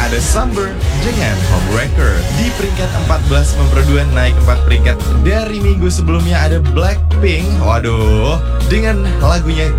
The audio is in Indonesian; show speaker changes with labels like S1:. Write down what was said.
S1: ada Summer dengan Homewrecker. Di peringkat 14 memperduan naik 4 peringkat dari minggu sebelumnya ada Blackpink. Waduh, dengan lagunya